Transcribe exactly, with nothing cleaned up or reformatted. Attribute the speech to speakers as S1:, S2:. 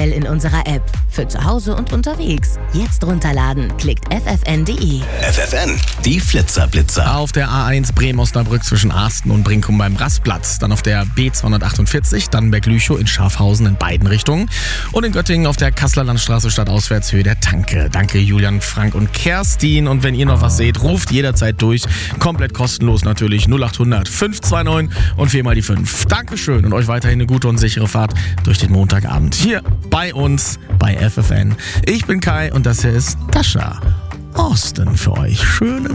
S1: aktuell in unserer App. Für zu Hause und unterwegs. Jetzt runterladen. Klickt f f n punkt d e.
S2: F F N, die Flitzerblitzer.
S3: Auf der A eins Bremen-Osnabrück zwischen Arsten und Brinkum beim Rastplatz. Dann auf der B zweihundertachtundvierzig, Dannenberg-Lüchow in Schafhausen in beiden Richtungen. Und in Göttingen auf der Kasseler Landstraße stadtauswärts Höhe der Tanke. Danke Julian, Frank und Kerstin. Und wenn ihr noch was seht, ruft jederzeit durch. Komplett kostenlos natürlich. null acht hundert fünf zwei neun und viermal die fünf. Dankeschön und euch weiterhin eine gute und sichere Fahrt durch den Montagabend. Hier bei uns bei F F N. Ich bin Kai und das hier ist Tascha Austin für euch. Schönen